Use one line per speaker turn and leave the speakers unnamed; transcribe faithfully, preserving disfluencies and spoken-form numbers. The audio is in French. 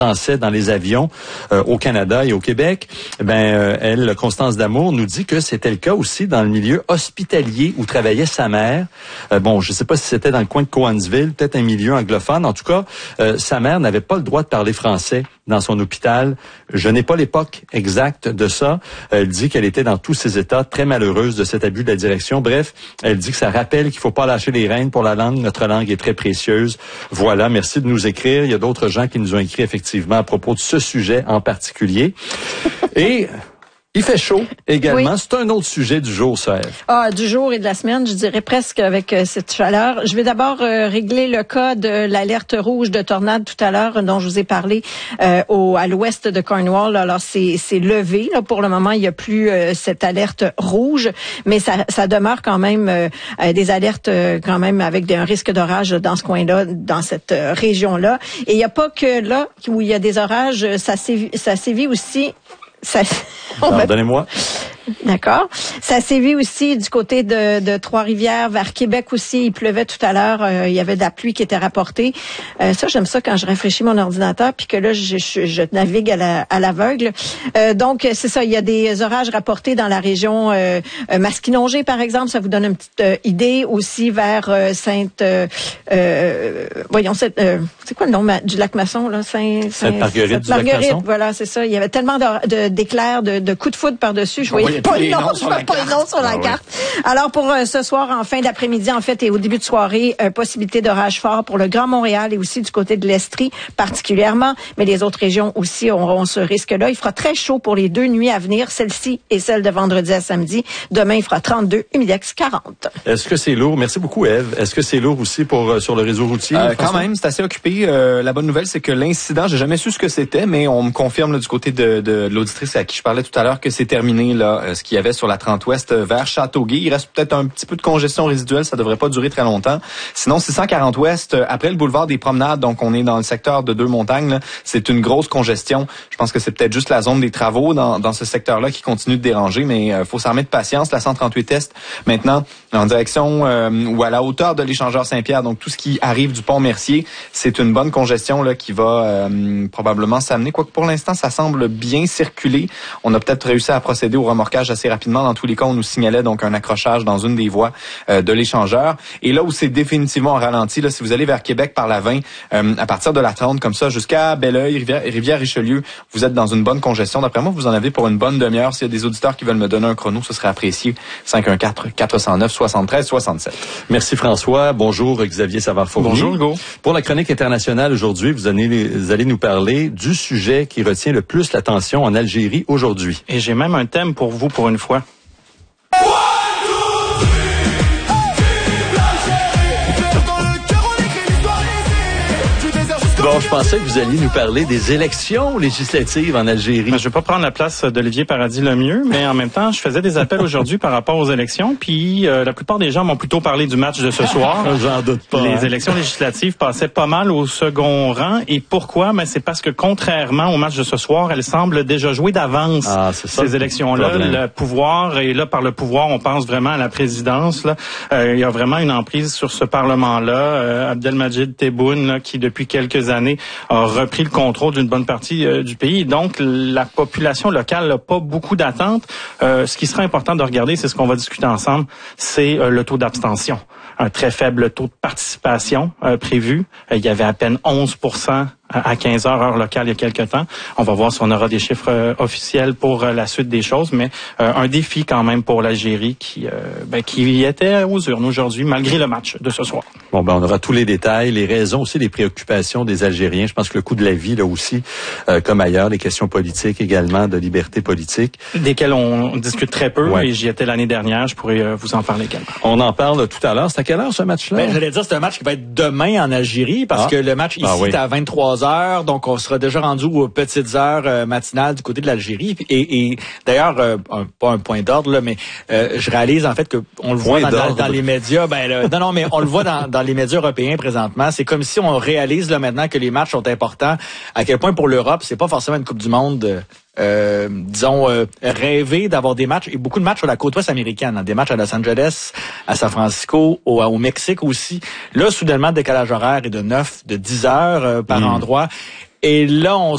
Français dans les avions euh, au Canada et au Québec, ben euh, elle, Constance Damour, nous dit que c'était le cas aussi dans le milieu hospitalier où travaillait sa mère. Euh, bon, je ne sais pas si c'était dans le coin de Cowansville, peut-être un milieu anglophone. En tout cas, euh, sa mère n'avait pas le droit de parler français dans son hôpital. Je n'ai pas l'époque exacte de ça. Elle dit qu'elle était dans tous ses états, très malheureuse de cet abus de la direction. Bref, elle dit que ça rappelle qu'il faut pas lâcher les rênes pour la langue. Notre langue est très précieuse. Voilà, merci de nous écrire. Il y a d'autres gens qui nous ont écrit effectivement à propos de ce sujet en particulier. Et il fait chaud également. Oui. C'est un autre sujet du jour, ça, Ève.
Ah, du jour et de la semaine, je dirais presque avec euh, cette chaleur. Je vais d'abord euh, régler le cas de l'alerte rouge de tornade tout à l'heure dont je vous ai parlé euh, au à l'ouest de Cornwall. Alors, c'est c'est levé. Là, pour le moment, il n'y a plus euh, cette alerte rouge, mais ça, ça demeure quand même euh, des alertes euh, quand même avec des, un risque d'orage dans ce coin-là, dans cette euh, région-là. Et il n'y a pas que là où il y a des orages, ça sévit, ça sévit aussi. Ça...
Pardonnez-moi.
D'accord. Ça sévit aussi du côté de, de Trois-Rivières, vers Québec aussi. Il pleuvait tout à l'heure. Euh, il y avait de la pluie qui était rapportée. Euh, ça, j'aime ça quand je rafraîchis mon ordinateur puis que là, je, je, je navigue à, la, à l'aveugle. Euh, donc, c'est ça. Il y a des orages rapportés dans la région euh, Masquinongé, par exemple. Ça vous donne une petite euh, idée. Aussi vers euh, Sainte... Euh, euh, voyons, c'est, euh, c'est quoi le nom du lac Masson, là? Saint, Saint,
Sainte-Marguerite du
Marguerite,
lac Masson.
Voilà, c'est ça. Il y avait tellement de, de, d'éclairs, de, de coups de foudre par-dessus. Je voyais pas le nom, je vois pas le nom sur la carte. Alors pour euh, ce soir, en fin d'après-midi, en fait, et au début de soirée, euh, possibilité d'orage fort pour le Grand Montréal et aussi du côté de l'Estrie particulièrement, mais les autres régions aussi auront ce risque-là. Il fera très chaud pour les deux nuits à venir, celle-ci et celle de vendredi à samedi. Demain, il fera trente-deux, humidex quarante.
Est-ce que c'est lourd? Merci beaucoup, Ève. Est-ce que c'est lourd aussi pour euh, sur le réseau routier?
Euh, quand même, c'est assez occupé. Euh, la bonne nouvelle, c'est que l'incident, j'ai jamais su ce que c'était, mais on me confirme là, du côté de, de, de l'auditrice à qui je parlais tout à l'heure que c'est terminé là, euh, ce qu'il y avait sur la trente ouest vers Châteauguay. Il reste peut-être un petit peu de congestion résiduelle, ça devrait pas durer très longtemps. Sinon, six cent quarante ouest, après le boulevard des Promenades, donc on est dans le secteur de Deux-Montagnes, là, c'est une grosse congestion. Je pense que c'est peut-être juste la zone des travaux dans, dans ce secteur-là qui continue de déranger, mais il euh, faut s'en remettre de patience. La cent trente-huit est, maintenant, en direction euh, ou à la hauteur de l'échangeur Saint-Pierre, donc tout ce qui arrive du pont Mercier, c'est une bonne congestion là qui va euh, probablement s'amener. Quoique pour l'instant, ça semble bien circuler. On a peut-être réussi à procéder au remorquage assez rapidement. Dans tous les cas, on nous signalait donc un accrochage dans une des voies euh, de l'échangeur. Et là où c'est définitivement ralenti, là, si vous allez vers Québec par la vingt, euh, à partir de la trente comme ça jusqu'à Belleuil, Rivière, Rivière-Richelieu, vous êtes dans une bonne congestion. D'après moi, vous en avez pour une bonne demi-heure. S'il y a des auditeurs qui veulent me donner un chrono, ce serait apprécié. cinq un quatre, quatre zéro neuf, soixante-treize soixante-sept.
Merci François. Bonjour Xavier Savard-Fournier.
Bonjour Hugo.
Pour la chronique internationale aujourd'hui, vous allez, vous allez nous parler du sujet qui retient le plus l'attention en Algérie aujourd'hui.
Et j'ai même un thème pour vous pour une fois.
Bon, je pensais que vous alliez nous parler des élections législatives en Algérie.
Ben, je vais pas prendre la place d'Olivier Paradis-Lemieux, mais en même temps, je faisais des appels aujourd'hui par rapport aux élections, puis euh, la plupart des gens m'ont plutôt parlé du match de ce soir.
J'en doute pas.
Les
hein.
élections législatives passaient pas mal au second rang, et pourquoi? Ben, c'est parce que contrairement au match de ce soir, elles semblent déjà jouer d'avance,
ah, c'est ça,
ces élections-là. Le pouvoir, et là, par le pouvoir, on pense vraiment à la présidence. Là. Euh, il y a vraiment une emprise sur ce Parlement-là. Euh, Abdelmajid Tebboune, là, qui depuis quelques années a repris le contrôle d'une bonne partie euh, du pays. Donc, la population locale n'a pas beaucoup d'attentes. Euh, ce qui sera important de regarder, c'est ce qu'on va discuter ensemble, c'est euh, le taux d'abstention. Un très faible taux de participation euh, prévu. Euh, il y avait à peine onze pour cent à quinze heures, heure locale, il y a quelques temps. On va voir si on aura des chiffres euh, officiels pour euh, la suite des choses, mais euh, un défi quand même pour l'Algérie qui, euh, ben, qui était aux urnes aujourd'hui, malgré le match de ce soir.
Bon, ben on aura tous les détails, les raisons aussi, les préoccupations des Algériens. Je pense que le coût de la vie, là aussi, euh, comme ailleurs, les questions politiques également, de liberté politique.
Desquelles on discute très peu,
ouais.
et j'y étais l'année dernière, je pourrais euh, vous en parler également.
On en parle tout à l'heure. C'est à quelle heure ce match-là?
Ben, j'allais dire, c'est un match qui va être demain en Algérie, parce
ah.
que le match ici
ah, oui.
est à vingt-trois heures, donc on sera déjà rendu aux petites heures euh, matinales du côté de l'Algérie. Et, et d'ailleurs, euh, un, pas un point d'ordre, là, mais euh, je réalise en fait que on le voit dans, dans, dans les médias. Ben, là, non, non, mais on le voit dans, dans les médias européens présentement. C'est comme si on réalise là maintenant que les matchs sont importants. À quel point pour l'Europe, c'est pas forcément une Coupe du Monde. Euh, disons, euh, rêver d'avoir des matchs, et beaucoup de matchs sur la côte ouest américaine, hein, des matchs à Los Angeles, à San Francisco, au, au Mexique aussi. Là, soudainement, le décalage horaire est de neuf, de dix heures euh, par mmh. endroit. Et là, on